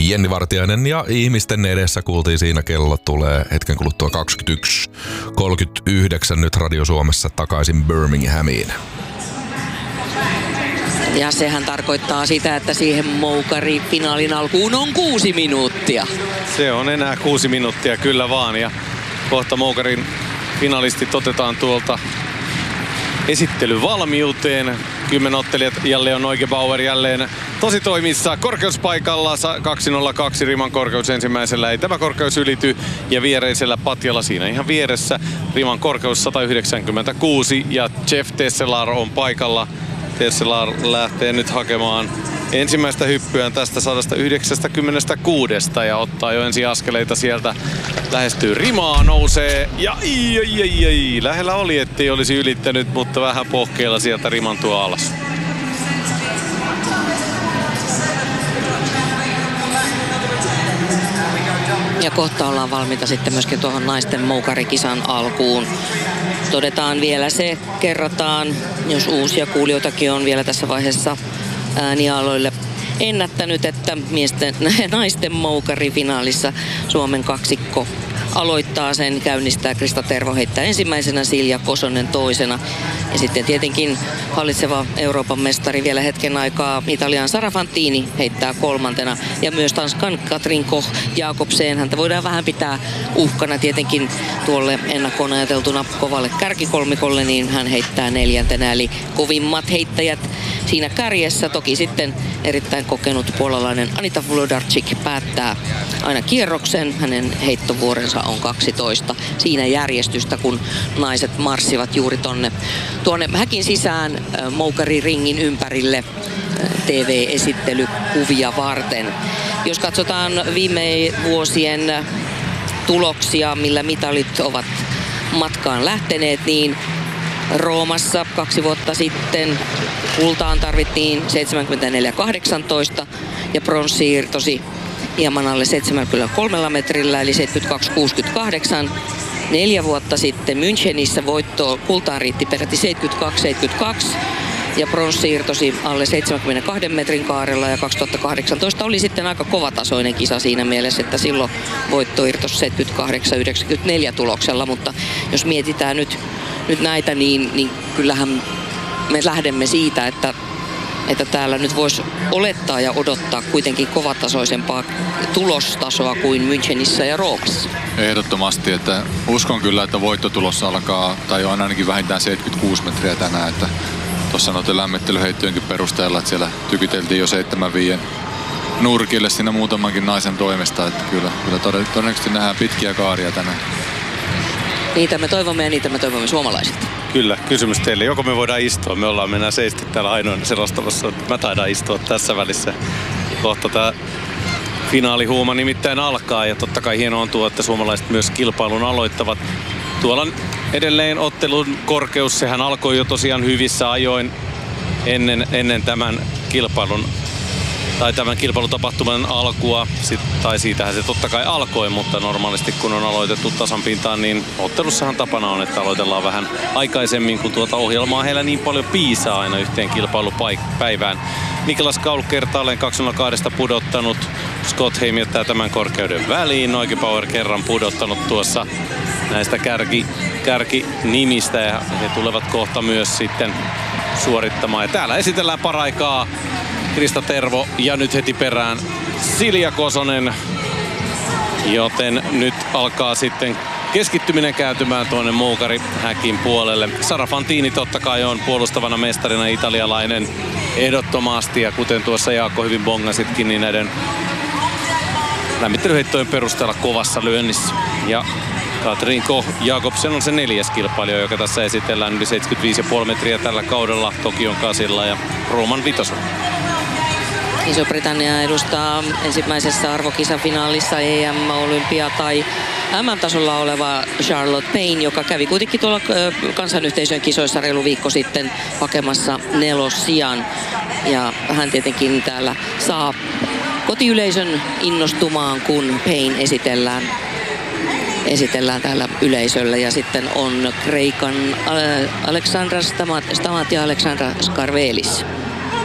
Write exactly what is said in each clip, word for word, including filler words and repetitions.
Jenni Vartiainen ja ihmisten edessä kuultiin siinä. Kello tulee hetken kuluttua kaksikymmentäyksi kolmekymmentäyhdeksän nyt Radio Suomessa takaisin Birminghamiin. Ja sehän tarkoittaa sitä, että siihen moukari finaalin alkuun on kuusi minuuttia. Se on enää kuusi minuuttia, kyllä vaan. Ja kohta moukarin finalistit otetaan tuolta esittelyvalmiuteen. Kymmenottelijat jälleen on Neugebauer jälleen tosi toimissa korkeuspaikalla. kaksi nolla kaksi riman korkeus ensimmäisellä. Ei tämä korkeus ylity. Ja viereisellä patjalla siinä ihan vieressä. Riman korkeus sata yhdeksänkymmentäkuusi ja Jeff Tesselar on paikalla. Tesselar lähtee nyt hakemaan ensimmäistä hyppyään tästä sata yhdeksänkymmentäkuusi ja ottaa jo ensi askeleita sieltä. Lähestyy rimaa, nousee ja ai, ai, ai, ai. Lähellä oli, ettei olisi ylittänyt, mutta vähän pohkeilla sieltä riman tuo alas. Ja kohta ollaan valmiita sitten myöskin tuohon naisten moukarikisan alkuun. Todetaan vielä se, kerrataan, jos uusia kuulijoitakin on vielä tässä vaiheessa äänialoille ennättänyt, että miesten, naisten moukarifinaalissa Suomen kaksikko aloittaa sen, käynnistää Krista Tervo, heittää ensimmäisenä, Silja Kosonen toisena. Ja sitten tietenkin hallitseva Euroopan mestari vielä hetken aikaa Italian Sara Fantini heittää kolmantena. Ja myös Tanskan Katrin Koch Jakobsen. Häntä voidaan vähän pitää uhkana tietenkin tuolle ennakkoon ajateltuna kovalle kärkikolmikolle, niin hän heittää neljäntenä. Eli kovimmat heittäjät siinä kärjessä. Toki sitten erittäin kokenut puolalainen Anita Wlodarczyk päättää aina kierroksen. Hänen heittovuorensa on kaksitoista. Siinä järjestystä, kun naiset marssivat juuri tonne, tuonne häkin sisään äh, moukariringin ympärille äh, T V-esittelykuvia varten. Jos katsotaan viime vuosien tuloksia, millä mitalit ovat matkaan lähteneet, niin Roomassa kaksi vuotta sitten kultaan tarvittiin seitsemänkymmentäneljä kahdeksantoista ja pronssi irtosi hieman alle seitsemänkymmentäkolme metrillä eli seitsemänkymmentäkaksi kuusikymmentäkahdeksan. Neljä vuotta sitten Münchenissä voitto kultaan riitti peräti seitsemänkymmentäkaksi seitsemänkymmentäkaksi ja pronssi irtosi alle seitsemänkymmenenkahden metrin kaarella ja kaksituhattakahdeksantoista oli sitten aika kovatasoinen kisa siinä mielessä, että silloin voitto irtosi seitsemänkymmentäkahdeksan yhdeksänkymmentäneljä tuloksella, mutta jos mietitään nyt, nyt näitä, niin, niin kyllähän me lähdemme siitä, että että täällä nyt voisi olettaa ja odottaa kuitenkin kovatasoisempaa tulostasoa kuin Münchenissä ja Roomassa. Ehdottomasti, että uskon kyllä, että voittotulossa alkaa, tai on ainakin vähintään seitsemänkymmentäkuusi metriä tänään, että tuossa noiden lämmittelyheittojenkin perusteella, että siellä tykyteltiin jo seitsemän viiden nurkille siinä muutamankin naisen toimesta, että kyllä, kyllä todennäköisesti nähdään pitkiä kaaria tänään. Niitä me toivomme ja niitä me toivomme suomalaisilta. Kyllä, kysymys teille. Joko me voidaan istua? Me ollaan mennään seisti täällä ainoana selostavassa. Mä taidaan istua tässä välissä. Kohta tää finaalihuuma nimittäin alkaa. Ja totta kai hienoa on tuo, että suomalaiset myös kilpailun aloittavat. Tuolla edelleen ottelun korkeus. Sehän alkoi jo tosiaan hyvissä ajoin ennen, ennen tämän kilpailun tai tämän kilpailutapahtuman alkua, sit, tai siitähän se totta kai alkoi, mutta normaalisti kun on aloitettu tasan pintaan, niin ottelussahan tapana on, että aloitellaan vähän aikaisemmin, kun tuota ohjelmaa heillä niin paljon piisaa aina yhteen kilpailupäivään. Niklas Kaul kertaalleen kaksi nolla kaksi pudottanut, Scott Heim jättää tämän korkeuden väliin, Neugebauer kerran pudottanut tuossa näistä kärki, kärkinimistä ja he tulevat kohta myös sitten suorittamaan. Ja täällä esitellään paraikaa Krista Tervo ja nyt heti perään Silja Kosonen. Joten nyt alkaa sitten keskittyminen kääntymään tuonne moukarihäkin puolelle. Sara Fantini totta kai on puolustavana mestarina italialainen ehdottomasti. Ja kuten tuossa Jaakko hyvin bongasitkin, niin näiden lämmittelyheittojen perusteella kovassa lyönnissä. Ja Katrin Koch Jakobsen on se neljäs kilpailija, joka tässä esitellään yli seitsemänkymmentäviisi pilkku viisi metriä tällä kaudella Tokion kasilla ja Rooman vitosella. Iso-Britannia edustaa ensimmäisessä arvokisafinaalissa E M-olympia tai M M-tasolla oleva Charlotte Payne, joka kävi kuitenkin tuolla kansanyhteisön kisoissa reilu viikko sitten hakemassa nelossijan. Ja hän tietenkin täällä saa kotiyleisön innostumaan, kun Payne esitellään. esitellään täällä yleisölle. Ja sitten on Kreikan Alexandra Stamat ja Alexandra Skarvelis.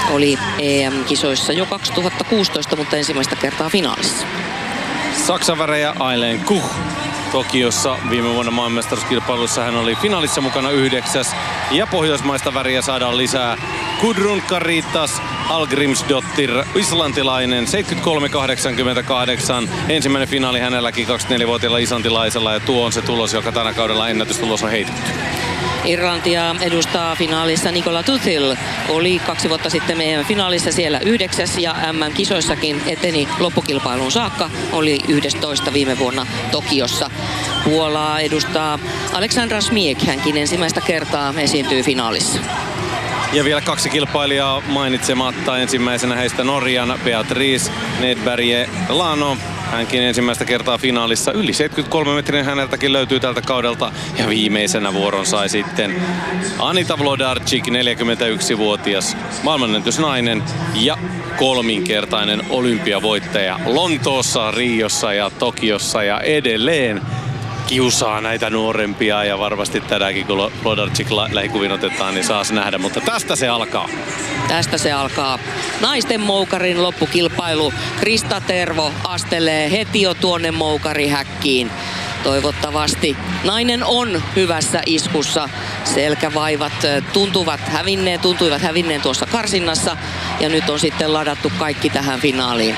oli E M-kisoissa jo kaksituhattakuusitoista, mutta ensimmäistä kertaa finaalissa. Saksan värejä Aileen Kuh. Tokiossa viime vuonna maailmanmestaruuskilpailussa hän oli finaalissa mukana yhdeksäs. Ja pohjoismaista väriä saadaan lisää. Gudrun Karitas Hallgrímsdóttir, islantilainen, seitsemänkymmentäkolme kahdeksankymmentäkahdeksan. Ensimmäinen finaali hänelläkin kaksikymmentäneljävuotiaalla islantilaisella, ja tuo on se tulos, joka tänä kaudella ennätystulos on heitetty. Irlantia edustaa finaalissa Nicola Tuthil. Oli kaksi vuotta sitten meidän finaalissa siellä yhdeksäs ja M M-kisoissakin eteni loppukilpailuun saakka. Oli yhdestoista viime vuonna Tokiossa. Puolaa edustaa Aleksandra Smiek. Hänkin ensimmäistä kertaa esiintyy finaalissa. Ja vielä kaksi kilpailijaa mainitsematta. Ensimmäisenä heistä Norjan Beatrice Nedberg Lano. Hänkin ensimmäistä kertaa finaalissa. Yli seitsemänkymmentäkolme metrin häneltäkin löytyy tältä kaudelta. Ja viimeisenä vuoron sai sitten Anita Wlodarczyk, neljäkymmentäyksivuotias maailmanennätysnainen ja kolminkertainen olympiavoittaja Lontoossa, Riossa ja Tokiossa, ja edelleen kiusaa näitä nuorempia, ja varmasti tänäänkin kun Wlodarczyk lähikuvin otetaan, niin saas nähdä, mutta tästä se alkaa. Tästä se alkaa. Naisten moukarin loppukilpailu. Krista Tervo astelee heti jo tuonne moukarihäkkiin. Toivottavasti nainen on hyvässä iskussa. Selkävaivat tuntuvat hävinneen, tuntuivat hävinneen tuossa karsinnassa, ja nyt on sitten ladattu kaikki tähän finaaliin.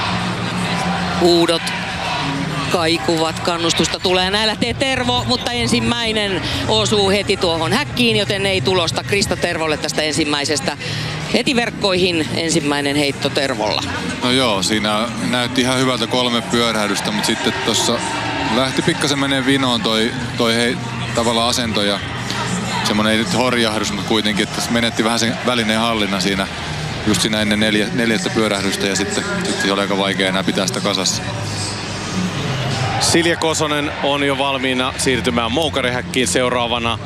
Huudot kaikuvat, kannustusta tulee. Näin lähtee Tervo, mutta ensimmäinen osuu heti tuohon häkkiin, joten ei tulosta Krista Tervolle tästä ensimmäisestä. Heti verkkoihin ensimmäinen heitto Tervolla. No joo, siinä näytti ihan hyvältä kolme pyörähdystä, mutta sitten tuossa lähti pikkasen menee vinoon toi, toi hei, tavallaan asento, ja semmoinen ei nyt horjahdus, mutta kuitenkin, että menetti vähän sen välineen hallinnan siinä just siinä ennen neljä, neljättä pyörähdystä, ja sitten, sitten oli aika vaikea enää pitää sitä kasassa. Silja Kosonen on jo valmiina siirtymään moukarihäkkiin seuraavana.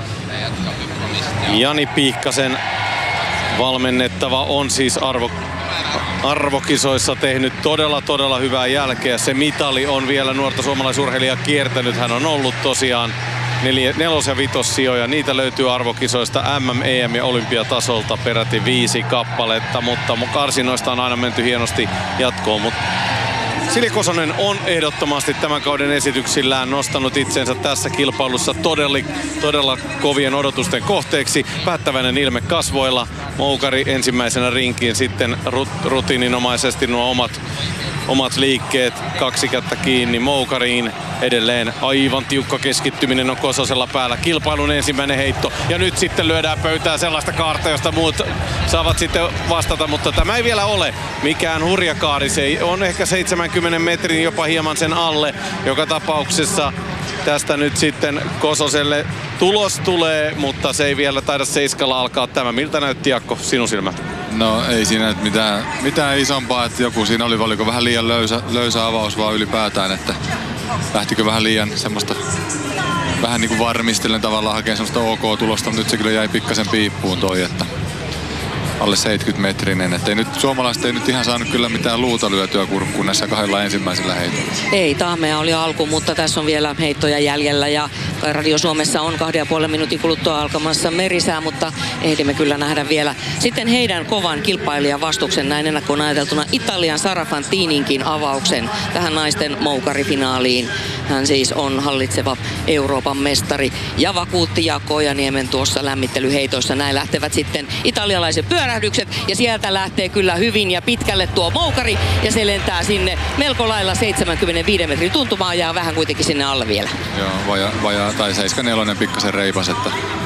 Jani Piikkasen valmennettava on siis arvo, arvokisoissa tehnyt todella todella hyvää jälkeä. Se mitali on vielä nuorta suomalaisurheilijaa kiertänyt. Hän on ollut tosiaan neljä, nelos- ja vitossijoja. Niitä löytyy arvokisoista M M, E M ja olympiatasolta peräti viisi kappaletta, mutta karsinoista on aina menty hienosti jatkoon. Mut Silja Kosonen on ehdottomasti tämän kauden esityksillään nostanut itsensä tässä kilpailussa todella, todella kovien odotusten kohteeksi. Päättäväinen ilme kasvoilla. Moukari ensimmäisenä rinkiin, sitten rut- rutiininomaisesti nuo omat, omat liikkeet. Kaksi kättä kiinni moukariin. Edelleen aivan tiukka keskittyminen on Kososella päällä. Kilpailun ensimmäinen heitto. Ja nyt sitten lyödään pöytään sellaista kaarta, josta muut saavat sitten vastata. Mutta tämä ei vielä ole mikään hurja kaari. Se on ehkä seitsemänkymmenen metrin, jopa hieman sen alle. Joka tapauksessa tästä nyt sitten Kososelle tulos tulee, mutta se ei vielä taida seiskalla alkaa tämä. Miltä näytti, Jaakko, sinun silmät? No ei siinä nyt mitään, mitään isompaa, että joku siinä oli, oliko vähän liian löysä, löysä avaus vaan ylipäätään, että lähtikö vähän liian semmoista, vähän niin kuin varmistellen tavallaan hakemaan semmoista OK-tulosta, mutta nyt se kyllä jäi pikkasen piippuun toi, että alle seitsemänkymmentä metrinen, että ei nyt, suomalaiset ei nyt ihan saanut kyllä mitään luuta lyötyä kurkkuun näissä kahdella ensimmäisellä heitolla. Ei, tahmea oli alku, mutta tässä on vielä heittoja jäljellä, ja Radio Suomessa on kahden ja puolen minuutin kuluttua alkamassa merisää, mutta ehdimme kyllä nähdä vielä sitten heidän kovan kilpailijan vastuksen näin ennakkoon ajateltuna Italian Sara Fantininkin avauksen tähän naisten moukarifinaaliin. Hän siis on hallitseva Euroopan mestari ja vakuutti Jaakko Ojaniemen tuossa lämmittelyheitoissa. Näin lähtevät sitten italialaiset pyörähdykset, ja sieltä lähtee kyllä hyvin ja pitkälle tuo moukari, ja se lentää sinne melko lailla seitsemänkymmentäviisi metrin tuntumaan, ja vähän kuitenkin sinne alle vielä. Joo, vaja, vaja tai seitsemänkymmentäneljä pikkasen reipas, että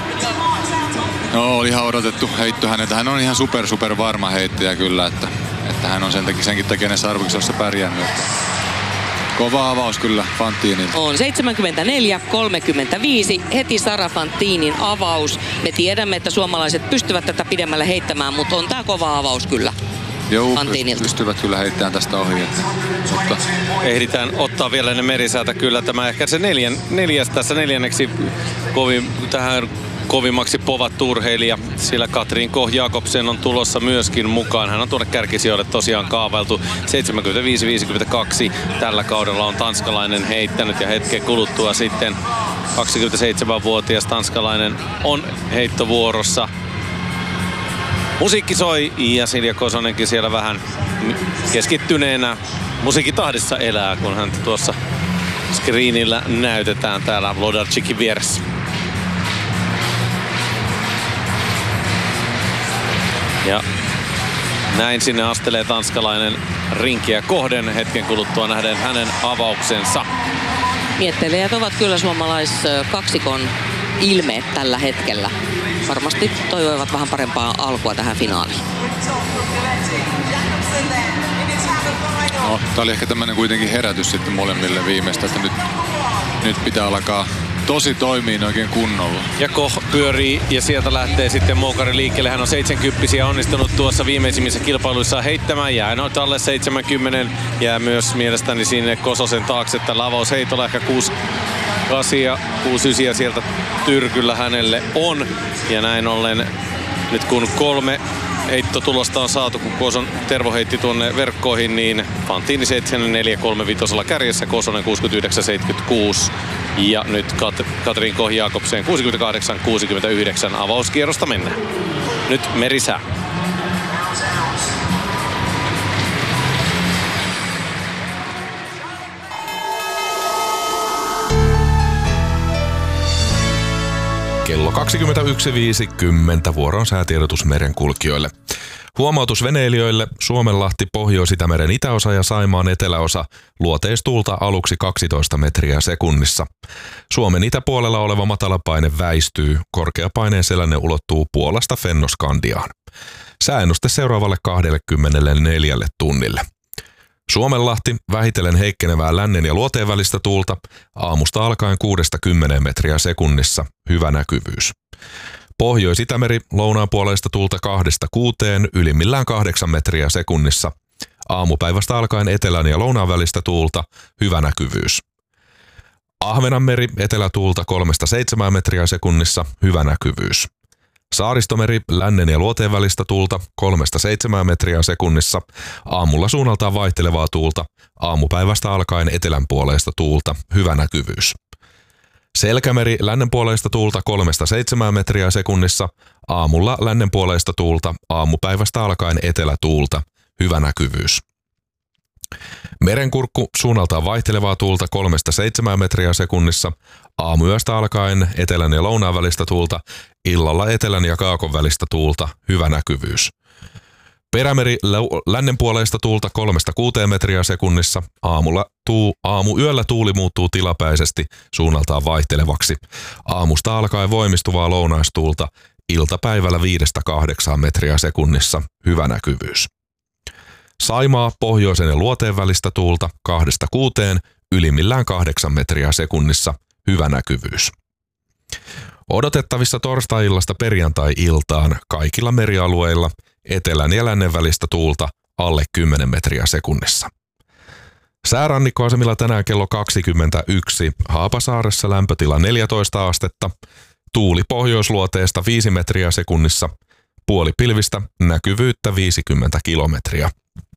no oli ihan odotettu heitto häneltä. Hän on ihan super super varma heittäjä kyllä, että, että hän on sen takia, senkin takia näissä arvokisoissa pärjännyt. Kova avaus kyllä Fantinilta. On seitsemänkymmentäneljä kolmekymmentäviisi heti Sara Fantinin avaus. Me tiedämme, että suomalaiset pystyvät tätä pidemmälle heittämään, mutta on tää kova avaus kyllä. Joo, pystyvät kyllä heittämään tästä ohi. Että, mutta ehditään ottaa vielä ne merisäätä kyllä. Tämä ehkä se neljän, neljäs tässä neljänneksi kovin tähän kovimmaksi povattu urheilija, sillä Katrin Koh-Jakobsen on tulossa myöskin mukaan. Hän on tuonne kärkisijoille tosiaan kaavailtu. seitsemänkymmentäviisi viisikymmentäkaksi tällä kaudella on tanskalainen heittänyt, ja hetken kuluttua sitten kaksikymmentäseitsemänvuotias tanskalainen on heittovuorossa. Musiikki soi ja Silja Kosonenkin siellä vähän keskittyneenä musiikitahdissa elää, kun hän tuossa screenillä näytetään täällä Wlodarczykin vieressä. Ja näin sinne astelee tanskalainen rinkiä kohden, hetken kuluttua nähden hänen avauksensa. Miettelijät ovat kyllä suomalaiskaksikon ilmeet tällä hetkellä. Varmasti toivoivat vähän parempaa alkua tähän finaaliin. No, tää oli ehkä tämmönen kuitenkin herätys sitten molemmille viimeistä, että nyt, nyt pitää alkaa tosi toimii oikein kunnolla. Ja Koch pyörii ja sieltä lähtee sitten moukari liikkeelle. Hän on seitsemänkymmentä onnistunut tuossa viimeisimmissä kilpailuissa heittämään. Jää noita alle seitsemänkymmentä. Jää myös mielestäni sinne Kososen taakse tällä avausheitolla. Ehkä kuusi kahdeksan ja kuusi yhdeksän sieltä tyrkyllä hänelle on. Ja näin ollen nyt kun kolme heittotulosta on saatu, kun Koson Tervo heitti tuonne verkkoihin, niin Fantini seitsemänkymmentäneljä kolme viisi kärjessä, Kosonen kuusikymmentäyhdeksän seitsemänkymmentäkuusi ja nyt Kat- Katrin Koch Jakobsen kuusikymmentäkahdeksan kuusikymmentäyhdeksän avauskierrosta mennään. Nyt merisää. Kello kaksikymmentäyksi viisikymmentä vuoron säätiedotus merenkulkijoille. Huomautus veneilijöille: Suomenlahti, Pohjois-Itämeren itäosa ja Saimaan eteläosa, luoteistuulta aluksi kaksitoista metriä sekunnissa. Suomen itäpuolella oleva matalapaine väistyy, korkeapaineen selänne ulottuu Puolasta Fennoskandiaan. Sääennuste seuraavalle kaksikymmentäneljä tunnille. Suomenlahti, vähitellen heikkenevää lännen ja luoteen välistä tuulta, aamusta alkaen kuudesta kymmeneen metriä sekunnissa, hyvä näkyvyys. Pohjois-Itämeri, lounaanpuoleista tuulta kahdesta kuuteen, ylimmillään kahdeksan metriä sekunnissa. Aamupäivästä alkaen etelän ja lounaan välistä tuulta, hyvä näkyvyys. Ahvenanmeri, etelätuulta kolmesta seitsemään metriä sekunnissa, hyvä näkyvyys. Saaristomeri, lännen ja luoteen välistä tuulta kolmesta seitsemään metriä sekunnissa, aamulla suunnaltaan vaihtelevaa tuulta, aamupäivästä alkaen etelänpuoleista tuulta, hyvä näkyvyys. Selkämeri, lännenpuoleista tuulta kolmesta seitsemään metriä sekunnissa, aamulla lännenpuoleista tuulta, aamupäivästä alkaen etelätuulta, hyvä näkyvyys. Merenkurkku, suunnaltaan vaihtelevaa tuulta kolmesta seitsemään metriä sekunnissa, aamuyöstä alkaen etelän ja lounaan välistä tuulta, illalla etelän ja kaakon välistä tuulta, hyvä näkyvyys. Perämeri, lännenpuoleista tuulta kolmesta kuuteen metriä sekunnissa, aamulla tuu, aamuyöllä tuuli muuttuu tilapäisesti suunnaltaan vaihtelevaksi, aamusta alkaen voimistuvaa lounaistuulta, iltapäivällä viidestä kahdeksaan metriä sekunnissa, hyvä näkyvyys. Saimaa, pohjoisen ja luoteen välistä tuulta kahdesta kuuteen, ylimmillään kahdeksan metriä sekunnissa, hyvä näkyvyys. Odotettavissa torstai-illasta perjantai-iltaan kaikilla merialueilla etelän ja lännen välistä tuulta alle kymmenen metriä sekunnissa. Säärannikkoasemilla tänään kello kaksikymmentäyksi, Haapasaaressa lämpötila neljätoista astetta, tuuli pohjoisluoteesta viisi metriä sekunnissa, puolipilvistä, näkyvyyttä viisikymmentä kilometriä.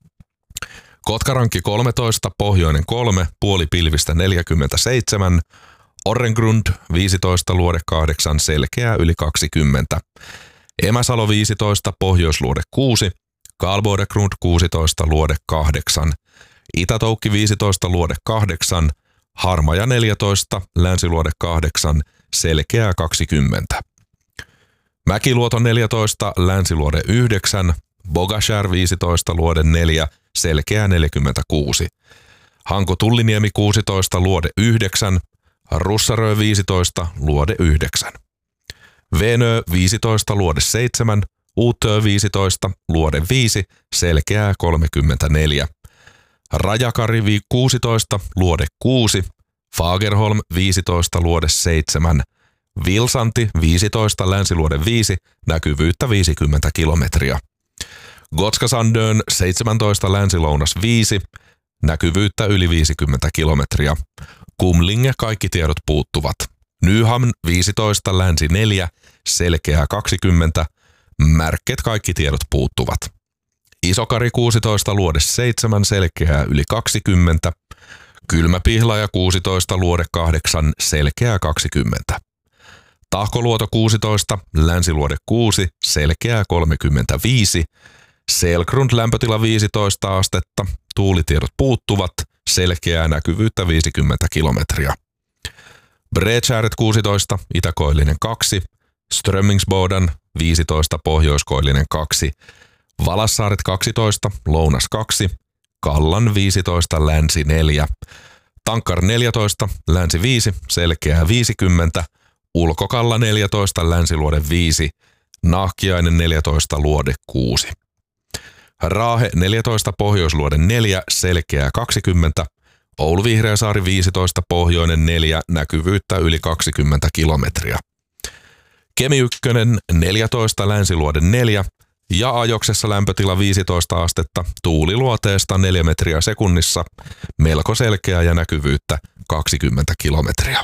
Kotkarankki kolmetoista, pohjoinen kolme, puolipilvistä neljäkymmentäseitsemän, Orrengrund viisitoista, luode kahdeksan, selkeää yli kaksikymmentä. Emäsalo viisitoista, pohjoisluode kuusi, Karlbodegrund kuusitoista, luode kahdeksan. Itätoukki viisitoista, luode kahdeksan, Harmaja neljätoista, länsiluode kahdeksan, selkeää kaksikymmentä. Mäkiluoto neljätoista, länsiluode yhdeksän, Bogashär viisitoista, luode neljä, selkeää neljäkymmentäkuusi. Hanko Tulliniemi kuusitoista, luode yhdeksän, Russarö viisitoista, luode yhdeksän. Venö viisitoista, luode seitsemän, Uutö viisitoista, luode viisi, selkeää kolmekymmentäneljä. Rajakari kuusitoista, luode kuusi, Fagerholm viisitoista, luode seitsemän, Vilsanti viisitoista, länsiluode viisi, näkyvyyttä viisikymmentä kilometriä. Gotskasandön seitsemäntoista, länsilounas viisi, näkyvyyttä yli viisikymmentä kilometriä. Kumlinge kaikki tiedot puuttuvat. Nyhamn viisitoista, länsi neljä, selkeää kaksikymmentä, Märket kaikki tiedot puuttuvat. Isokari kuusitoista, luode seitsemän, selkeää yli kaksikymmentä, Kylmäpihlaja kuusitoista, luode kahdeksan, selkeää kaksikymmentä. Tahkoluoto kuusitoista, Länsiluode kuusi, Selkeää kolmekymmentäviisi, Selgrund lämpötila viisitoista astetta, tuulitiedot puuttuvat, selkeää näkyvyyttä viisikymmentä kilometriä. Bredskärret kuusitoista, Itäkoillinen kaksi, Strömmingsboden viisitoista, Pohjoiskoillinen kaksi, Valassaaret kaksitoista, Lounas kaksi, Kallan viisitoista, Länsi neljä, Tankkar neljätoista, Länsi viisi, Selkeää viisikymmentä, Ulkokalla neljätoista, Länsiluode viisi, Nahkiainen neljätoista, Luode kuusi. Raahe neljätoista, Pohjoisluode neljä, Selkeää kaksikymmentä, Oulu Vihreäsaari viisitoista, Pohjoinen neljä, näkyvyyttä yli kaksikymmentä kilometriä. Kemi yksi neljätoista, Länsiluode neljä ja Ajoksessa lämpötila viisitoista astetta, tuuli luoteesta neljä metriä sekunnissa, melko selkeää ja näkyvyyttä kaksikymmentä kilometriä.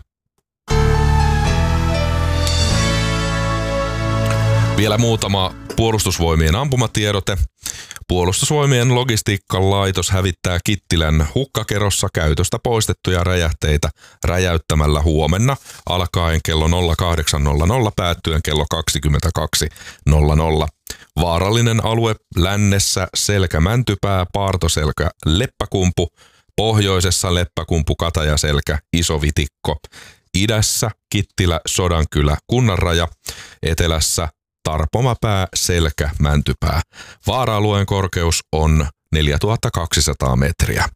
Vielä muutama Puolustusvoimien ampumatiedote. Puolustusvoimien logistiikkalaitos hävittää Kittilän hukkakerossa käytöstä poistettuja räjähteitä räjäyttämällä huomenna alkaen kello nolla kahdeksan nolla nolla päättyen kello kaksikymmentäkaksi nolla nolla. Vaarallinen alue lännessä Selkä-Mäntypää, Paartoselkä, Leppäkumpu, pohjoisessa Leppäkumpu, Katajaselkä, Iso-Vitikko, idässä Kittilä, Sodankylä, Kunnanraja, etelässä Tarpomapää, Selkä, Mäntypää. Vaara-alueen korkeus on neljätuhattakaksisataa metriä.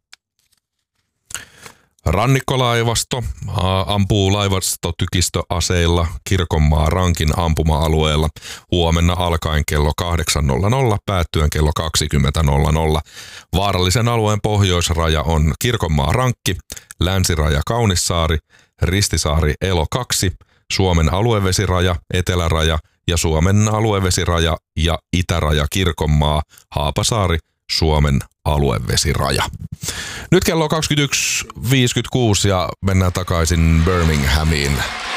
Rannikkolaivasto ampuu laivastotykistöaseilla Kirkonmaa Rankin ampuma-alueella huomenna alkaen kello kahdeksan nolla nolla päättyen kello kaksikymmentä nolla nolla. Vaarallisen alueen pohjoisraja on Kirkonmaa Rankki, länsiraja Kaunissaari, Ristisaari Elo kaksi, Suomen aluevesiraja, eteläraja ja Suomen aluevesiraja ja itäraja Kirkonmaa, Haapasaari, Suomen aluevesiraja. Nyt kello on kaksikymmentäyksi viisikymmentäkuusi ja mennään takaisin Birminghamiin.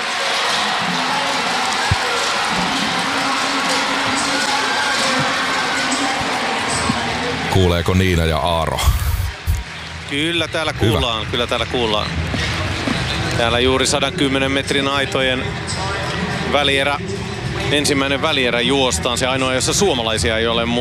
Kuuleeko Niina ja Aaro? Kyllä täällä kuullaan, Hyvä. kyllä täällä kuullaan. Täällä juuri sadankymmenen metrin aitojen välierä, ensimmäinen välierä juostaan. Se ainoa, jossa suomalaisia ei ole